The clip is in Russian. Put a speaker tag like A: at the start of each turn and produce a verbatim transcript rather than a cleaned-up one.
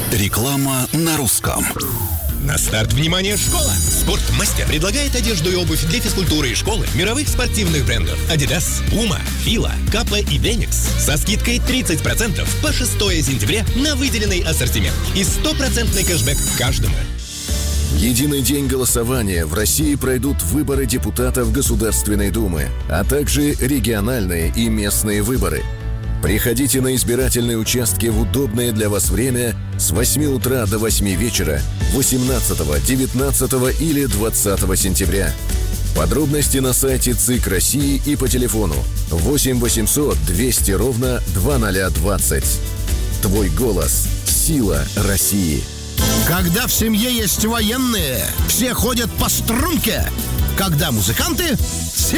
A: Реклама на русском.
B: На старт, внимание, школа! Спортмастер предлагает одежду и обувь для физкультуры и школы мировых спортивных брендов Adidas, Puma, Fila, Kappa и Denix со скидкой тридцать процентов по шестое сентября на выделенный ассортимент и стопроцентный кэшбэк каждому.
C: Единый день голосования. В России пройдут выборы депутатов Государственной Думы, а также региональные и местные выборы. Приходите на избирательные участки в удобное для вас время с восьми утра до восьми вечера восемнадцатого, девятнадцатого или двадцатого сентября. Подробности на сайте ЦИК России и по телефону восемь восемьсот двести ровно двадцать двадцать. Твой голос – сила России.
D: Когда в семье есть военные, все ходят по струнке. Когда музыканты, все